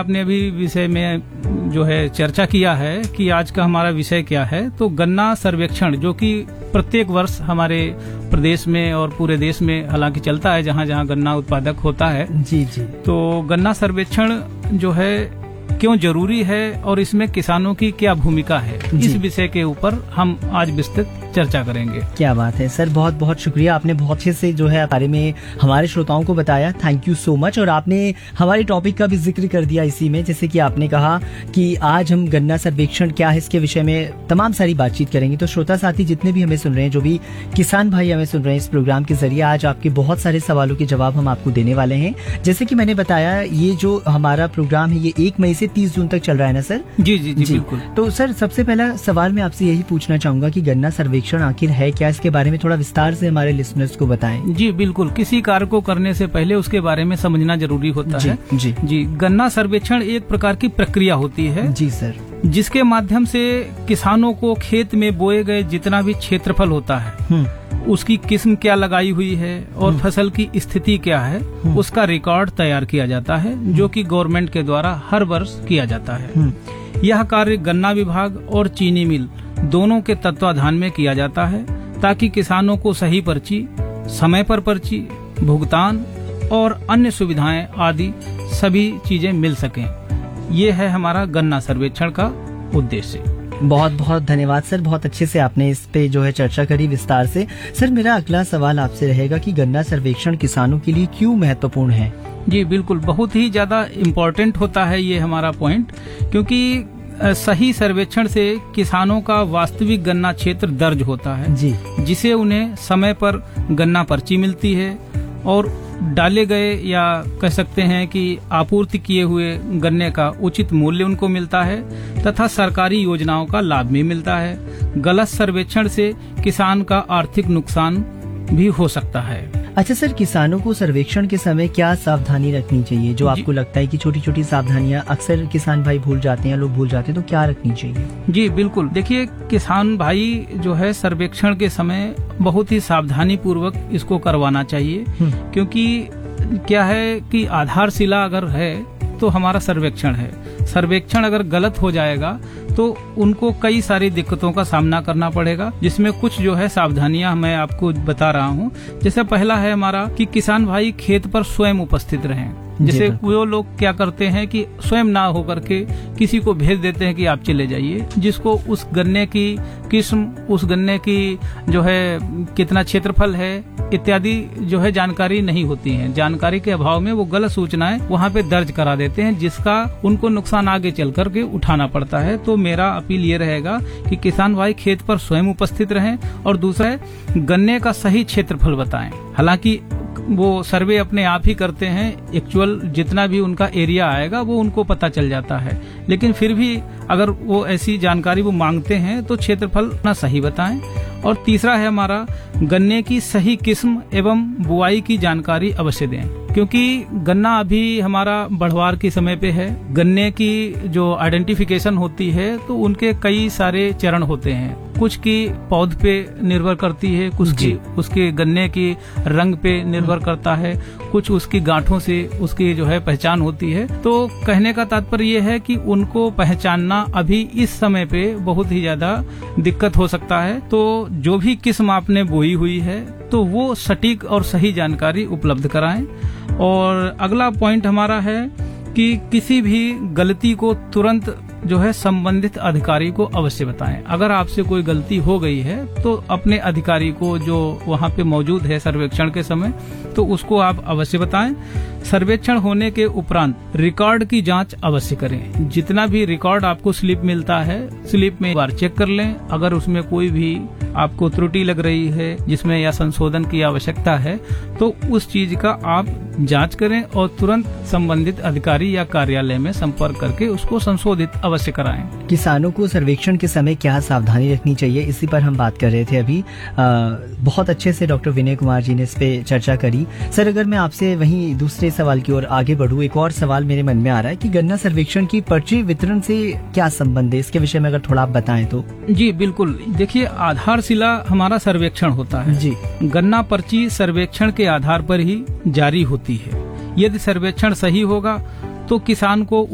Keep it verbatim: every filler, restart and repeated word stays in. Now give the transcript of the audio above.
आपने अभी विषय में जो है चर्चा किया है कि आज का हमारा विषय क्या है, तो गन्ना सर्वेक्षण जो कि प्रत्येक वर्ष हमारे प्रदेश में और पूरे देश में हालांकि चलता है, जहां जहां गन्ना उत्पादक होता है। जी जी। तो गन्ना सर्वेक्षण जो है क्यों जरूरी है और इसमें किसानों की क्या भूमिका है, इस विषय के ऊपर हम आज विस्तृत चर्चा करेंगे। क्या बात है सर, बहुत बहुत शुक्रिया, आपने बहुत अच्छे से जो है बारे में हमारे श्रोताओं को बताया। Thank you so much. और आपने हमारे टॉपिक का भी जिक्र कर दिया इसी में, जैसे कि आपने कहा कि आज हम गन्ना सर्वेक्षण क्या है इसके विषय में तमाम सारी बातचीत करेंगे। तो श्रोता साथी जितने भी हमें सुन रहे हैं, जो भी किसान भाई हमें सुन रहे हैं इस प्रोग्राम के जरिए, आज आपके बहुत सारे सवालों के जवाब हम आपको देने वाले हैं। जैसे कि मैंने बताया, ये जो हमारा प्रोग्राम है ये एक मई से तीस जून तक चल रहा है ना सर? जी जी जी, जी बिल्कुल। तो सर सबसे पहला सवाल मैं आपसे यही पूछना चाहूंगा कि गन्ना सर्वेक्षण आखिर है क्या, इसके बारे में थोड़ा विस्तार से हमारे लिसनर्स को बताएं। जी बिल्कुल, किसी कार्य को करने से पहले उसके बारे में समझना जरूरी होता जी, है। जी जी। गन्ना सर्वेक्षण एक प्रकार की प्रक्रिया होती है। जी सर। जिसके माध्यम से किसानों को खेत में बोए गए जितना भी क्षेत्रफल होता है, उसकी किस्म क्या लगाई हुई है और फसल की स्थिति क्या है, उसका रिकॉर्ड तैयार किया जाता है, जो कि गवर्नमेंट के द्वारा हर वर्ष किया जाता है। यह कार्य गन्ना विभाग और चीनी मिल दोनों के तत्वाधान में किया जाता है, ताकि किसानों को सही पर्ची, समय पर पर्ची, भुगतान और अन्य सुविधाएं आदि सभी चीजें मिल सकें। ये है हमारा गन्ना सर्वेक्षण का उद्देश्य। बहुत बहुत धन्यवाद सर, बहुत अच्छे से आपने इस पे जो है चर्चा करी विस्तार से। सर मेरा अगला सवाल आपसे रहेगा कि गन्ना सर्वेक्षण किसानों के लिए क्यों महत्वपूर्ण है? जी बिल्कुल, बहुत ही ज्यादा इम्पोर्टेंट होता है ये हमारा पॉइंट, क्योंकि सही सर्वेक्षण से किसानों का वास्तविक गन्ना क्षेत्र दर्ज होता है जी, जिसे उन्हें समय पर गन्ना पर्ची मिलती है और डाले गए या कह सकते हैं कि आपूर्ति किए हुए गन्ने का उचित मूल्य उनको मिलता है तथा सरकारी योजनाओं का लाभ भी मिलता है। गलत सर्वेक्षण से किसान का आर्थिक नुकसान भी हो सकता है। अच्छा सर, किसानों को सर्वेक्षण के समय क्या सावधानी रखनी चाहिए, जो आपको लगता है कि छोटी छोटी सावधानियां अक्सर किसान भाई भूल जाते हैं, लोग भूल जाते हैं, तो क्या रखनी चाहिए? जी बिल्कुल, देखिए किसान भाई जो है सर्वेक्षण के समय बहुत ही सावधानी पूर्वक इसको करवाना चाहिए, क्योंकि क्या है कि आधारशिला अगर है तो हमारा सर्वेक्षण है। सर्वेक्षण अगर गलत हो जाएगा तो उनको कई सारी दिक्कतों का सामना करना पड़ेगा, जिसमें कुछ जो है सावधानियां मैं आपको बता रहा हूं। जैसे पहला है हमारा कि किसान भाई खेत पर स्वयं उपस्थित रहें। जैसे वो लोग क्या करते हैं कि स्वयं ना होकर के किसी को भेज देते हैं कि आप चले जाइए, जिसको उस गन्ने की किस्म, उस गन्ने की जो है कितना क्षेत्रफल है इत्यादि जो है जानकारी नहीं होती है। जानकारी के अभाव में वो गलत सूचनाएं वहाँ पे दर्ज करा देते हैं, जिसका उनको नुकसान आगे चल करके उठाना पड़ता है। तो मेरा अपील ये रहेगा कि किसान भाई खेत पर स्वयं उपस्थित रहें। और दूसरा है गन्ने का सही क्षेत्रफल बताएं। हालांकि वो सर्वे अपने आप ही करते हैं, एक्चुअल जितना भी उनका एरिया आएगा वो उनको पता चल जाता है, लेकिन फिर भी अगर वो ऐसी जानकारी वो मांगते हैं तो क्षेत्रफल अपना सही बताएं। और तीसरा है हमारा गन्ने की सही किस्म एवं बुआई की जानकारी अवश्य दें, क्योंकि गन्ना अभी हमारा बढ़वार के समय पे है। गन्ने की जो आइडेंटिफिकेशन होती है तो उनके कई सारे चरण होते हैं, कुछ की पौध पे निर्भर करती है, कुछ की उसके गन्ने की रंग पे निर्भर करता है, कुछ उसकी गांठों से उसकी जो है पहचान होती है। तो कहने का तात्पर्य ये है कि उनको पहचानना अभी इस समय पे बहुत ही ज्यादा दिक्कत हो सकता है। तो जो भी किस्म आपने बोई हुई है तो वो सटीक और सही जानकारी उपलब्ध कराएं। और अगला पॉइंट हमारा है कि किसी भी गलती को तुरंत जो है संबंधित अधिकारी को अवश्य बताएं। अगर आपसे कोई गलती हो गई है तो अपने अधिकारी को जो वहाँ पे मौजूद है सर्वेक्षण के समय, तो उसको आप अवश्य बताएं। सर्वेक्षण होने के उपरांत रिकॉर्ड की जांच अवश्य करें। जितना भी रिकॉर्ड आपको स्लिप मिलता है, स्लिप में एक बार चेक कर लें। अगर उसमें कोई भी आपको त्रुटि लग रही है जिसमें या संशोधन की आवश्यकता है तो उस चीज का आप जांच करें और तुरंत संबंधित अधिकारी या कार्यालय में संपर्क करके उसको संशोधित अवश्य कराएं। किसानों को सर्वेक्षण के समय क्या सावधानी रखनी चाहिए, इसी पर हम बात कर रहे थे अभी। आ, बहुत अच्छे से डॉक्टर विनय कुमार जी ने इस पे चर्चा करी। सर अगर मैं आपसे वहीं दूसरे सवाल की ओर आगे बढ़ूं, एक और सवाल मेरे मन में आ रहा है कि गन्ना सर्वेक्षण की पर्ची वितरण से क्या संबंध है, इसके विषय में अगर थोड़ा आप बताएं तो। जी बिल्कुल, देखिए आधारशिला हमारा सर्वेक्षण होता है जी। गन्ना पर्ची सर्वेक्षण के आधार पर ही जारी होती है। यदि सर्वेक्षण सही होगा तो किसान को